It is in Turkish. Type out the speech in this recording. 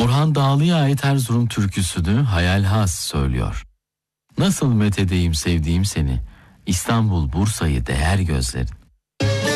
Orhan Dağlı'ya ait Erzurum türküsünü Hayal Has söylüyor. Nasıl methedeyim sevdiğim seni, İstanbul Bursa'yı değer gözlerin.